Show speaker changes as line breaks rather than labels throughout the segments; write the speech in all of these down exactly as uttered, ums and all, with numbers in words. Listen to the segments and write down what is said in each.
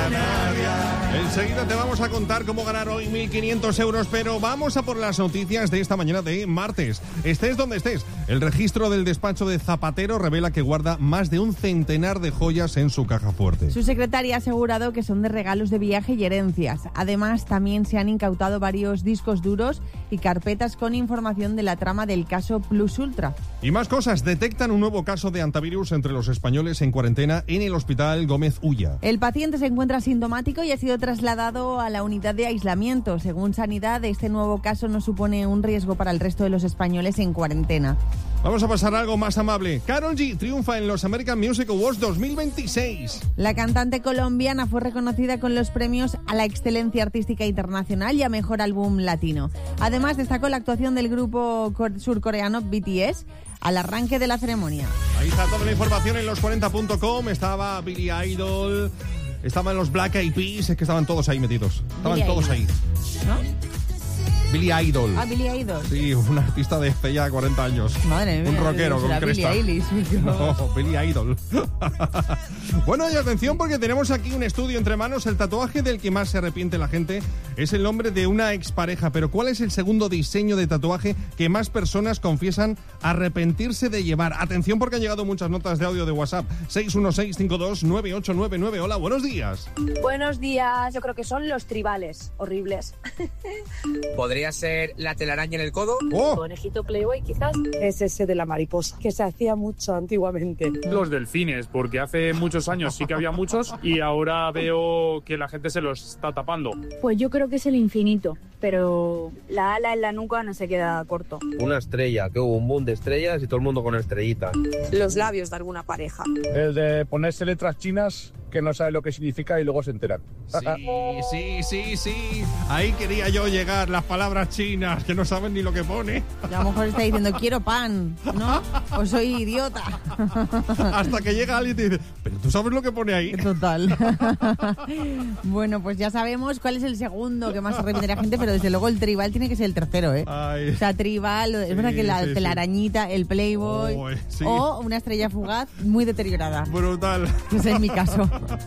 Canarias. Enseguida te vamos a contar cómo ganar hoy mil quinientos euros, pero vamos a por las noticias de esta mañana de martes. Estés donde estés, el registro del despacho de Zapatero revela que guarda más de un centenar de joyas en su caja fuerte.
Su secretaria ha asegurado que son de regalos de viaje y herencias. Además, también se han incautado varios discos duros y carpetas con información de la trama del caso Plus Ultra.
Y más cosas, detectan un nuevo caso de antivirus entre los españoles en cuarentena en el Hospital Gómez Ulla.
El paciente se encuentra asintomático y ha sido trasladado a la unidad de aislamiento. Según Sanidad, este nuevo caso no supone un riesgo para el resto de los españoles en cuarentena.
Vamos a pasar a algo más amable. Karol G triunfa en los American Music Awards dos mil veintiséis.
La cantante colombiana fue reconocida con los premios a la excelencia artística internacional y a mejor álbum latino. Además, destacó la actuación del grupo surcoreano B T S al arranque de la ceremonia.
Ahí está toda la información en los cuarenta punto com. Estaba Billy Idol, estaban los Black Eyed Peas, es que estaban todos ahí metidos. Estaban
Billy
todos
Idol.
ahí.
¿No?
Billy Idol.
Ah, Billy Idol.
Sí, un artista de hace ya cuarenta años.
Madre mía.
Un rockero con cresta.
Billy Eilish.
No, Billy Idol. Bueno, y atención porque tenemos aquí un estudio entre manos. El tatuaje del que más se arrepiente la gente es el nombre de una expareja. Pero ¿cuál es el segundo diseño de tatuaje que más personas confiesan arrepentirse de llevar? Atención porque han llegado muchas notas de audio de WhatsApp. seis uno seis cinco dos nueve ocho nueve nueve. Hola, buenos días.
Buenos días. Yo creo que son los tribales. Horribles.
¿Podría ser la telaraña en el codo?
¡Oh!
Conejito Playboy, quizás.
Es ese de la mariposa, que se hacía mucho antiguamente.
Los delfines, porque hace muchos años sí que había muchos y ahora veo que la gente se los está tapando.
Pues yo creo que es el infinito, pero la ala en la nuca no se queda corto.
Una estrella, que hubo un boom de estrellas y todo el mundo con estrellitas.
Los labios de alguna pareja.
El de ponerse letras chinas que no sabe lo que significa y luego se enteran.
Sí, sí, sí, sí. Ahí quería yo llegar, las palabras chinas que no saben ni lo que pone.
Y a lo mejor está diciendo, quiero pan, ¿no? O soy idiota.
Hasta que llega alguien y te dice, pero tú sabes lo que pone ahí.
Total. Bueno, pues ya sabemos cuál es el segundo que más se arrepiente la gente, pero desde luego el tribal tiene que ser el tercero, ¿eh?
Ay.
O sea, tribal, es
Sí,
verdad que la
sí,
telarañita, sí. El Playboy,
Oh, sí.
o una estrella fugaz muy deteriorada.
Brutal.
Ese es mi caso.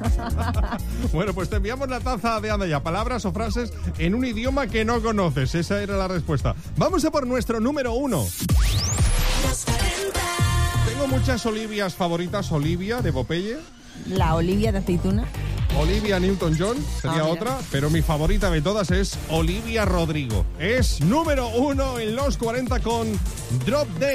Bueno, pues te enviamos la taza de anda ya, palabras o frases en un idioma que no conoces. Esa era la respuesta. Vamos a por nuestro número uno. Tengo muchas Olivias favoritas. Olivia de Popeye,
La Olivia de aceituna.
Olivia Newton-John sería
Ah, mira.
otra, pero mi favorita de todas es Olivia Rodrigo. Es número uno en los cuarenta con Drop Dead.